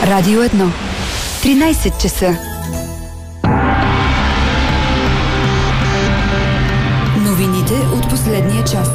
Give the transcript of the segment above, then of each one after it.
Радио 1. 13 часа. Новините от последния час.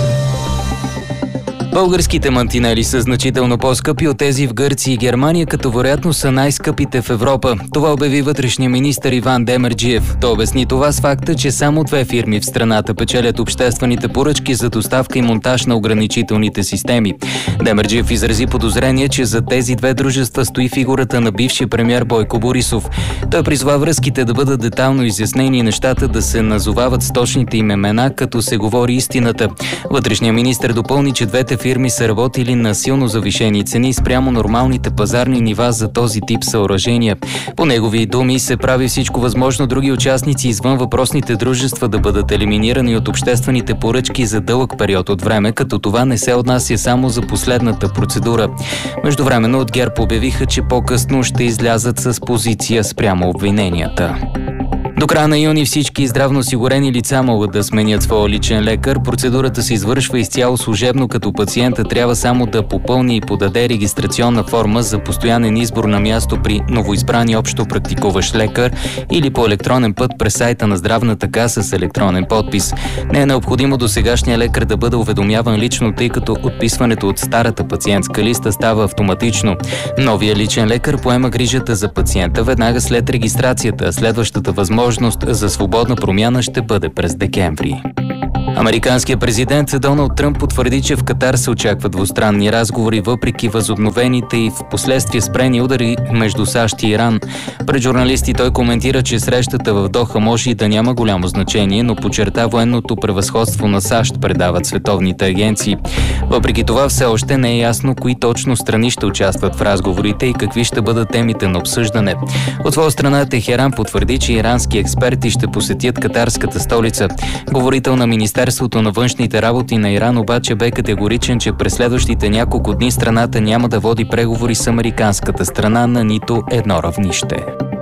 Българските мантинели са значително по-скъпи от тези в Гърция и Германия, като вероятно са най-скъпите в Европа. Това обяви вътрешния министър Иван Демерджиев. Той обясни това с факта, че само 2 фирми в страната печелят обществените поръчки за доставка и монтаж на ограничителните системи. Демерджиев изрази подозрение, че за тези 2 дружества стои фигурата на бившия премиер Бойко Борисов. Той призова връзките да бъдат детайлно изяснени и нещата да се назовават с точните им имена, като се говори истината. Вътрешният министър допълни, че двете фирми са работили на силно завишени цени спрямо нормалните пазарни нива за този тип съоръжения. По негови думи се прави всичко възможно други участници извън въпросните дружества да бъдат елиминирани от обществените поръчки за дълъг период от време, като това не се отнася само за последната процедура. Междувременно от ГЕРБ обявиха, че по-късно ще излязат с позиция спрямо обвиненията. До края на юни всички здравноосигурени лица могат да сменят своя личен лекар. Процедурата се извършва изцяло служебно, като пациента трябва само да попълни и подаде регистрационна форма за постоянен избор на място при новоизбрани общо практикуващ лекар или по електронен път през сайта на Здравната каса с електронен подпис. Не е необходимо досегашния лекар да бъде уведомяван лично, тъй като отписването от старата пациентска листа става автоматично. Новия личен лекар поема грижата за пациента веднага след регистрацията. Следващата възможност за свободна промяна ще бъде през декември. Американският президент Доналд Тръмп потвърди, че в Катар се очакват двустранни разговори, въпреки възобновените и в последствие спрени удари между САЩ и Иран. Пред журналисти той коментира, че срещата в Доха може и да няма голямо значение, но подчерта военното превъзходство на САЩ, предават световните агенции. Въпреки това все още не е ясно кои точно страни ще участват в разговорите и какви ще бъдат темите на обсъждане. От своя страна Техеран потвърди, че ирански експерти ще посетят катарската столица. Говорител на Министерството на външните работи на Иран обаче бе категоричен, че през следващите няколко дни страната няма да води преговори с американската страна на нито едно равнище.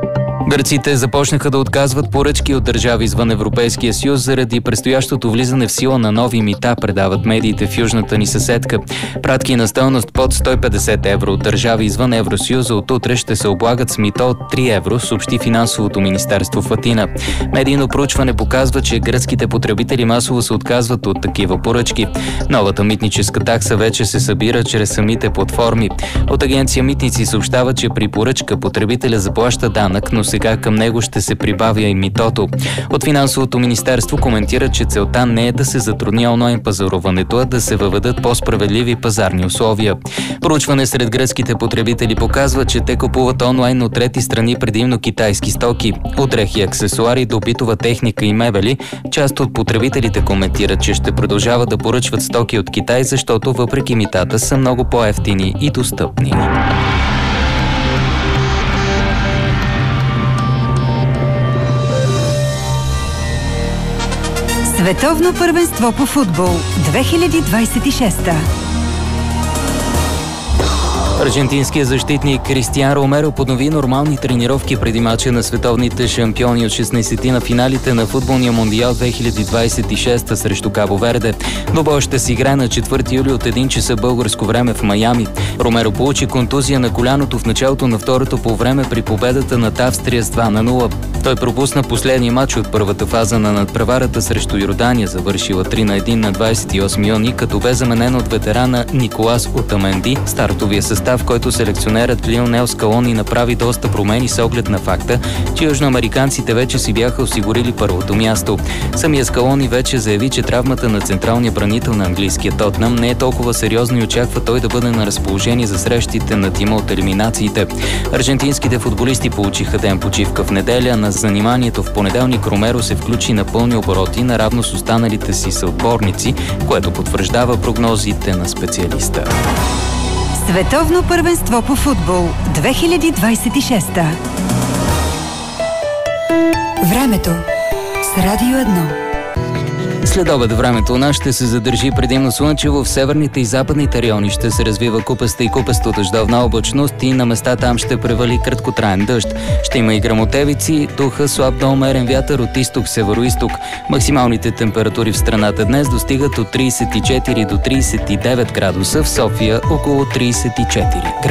Гърците започнаха да отказват поръчки от държави извън Европейския съюз заради предстоящото влизане в сила на нови мита, предават медиите в южната ни съседка. Пратки на стойност под 150 евро от държави извън Евросъюза от утре ще се облагат с мито от 3 евро, съобщи финансовото министерство в Атина. Медийно проучване показва, че гръцките потребители масово се отказват от такива поръчки. Новата митническа такса вече се събира чрез самите платформи. От агенция Митници съобщава, че при поръчка потребителя заплаща данък, но сега към него ще се прибавя и митото. От финансовото министерство коментира, че целта не е да се затрудни онлайн пазаруването, а да се въведат по-справедливи пазарни условия. Проучване сред гръцките потребители показва, че те купуват онлайн от трети страни, предимно китайски стоки. От дрехи, аксесуари до битова техника и мебели, част от потребителите коментират, че ще продължават да поръчват стоки от Китай, защото въпреки митата са много по-евтини и достъпни. Световно първенство по футбол 2026. Аржентинският защитник Кристиан Ромеро поднови нормални тренировки преди мача на световните шампиони от 16-ти на финалите на футболния мондиал 2026 срещу Кабо Верде. Двубой ще се играе на 4 юли от 1 часа българско време в Майами. Ромеро получи контузия на коляното в началото на второто полувреме при победата над Австрия с 2-0. Той пропусна последния мач от първата фаза на надпреварата срещу Йордания, завършила 3-1 на 28 юни, като бе заменен от ветерана Николас Отаменди. Стартовия състав, в който селекционерът Лионел Скалони направи доста промени с оглед на факта, че южноамериканците вече си бяха осигурили първото място. Самия Скалони вече заяви, че травмата на централния бранител на английския Тотнъм не е толкова сериозна и очаква той да бъде на разположение за срещите на тима от елиминациите. Аржентинските футболисти получиха ден почивка в неделя. На заниманието в понеделник Ромеро се включи на пълни обороти, наравно с останалите си съотборници, което потвърждава прогнозите на специалиста. Световно първенство по футбол 2026. Времето с Радио 1. След обед времето у нас ще се задържи предимно слънчево, в северните и западните райони ще се развива купеста и купесто дъждовна облачност и на места там ще превали краткотраен дъжд. Ще има и гръмотевици, духа слаб до умерен вятър от изток-североизток. Максималните температури в страната днес достигат от 34 до 39 градуса, в София около 34 градуса.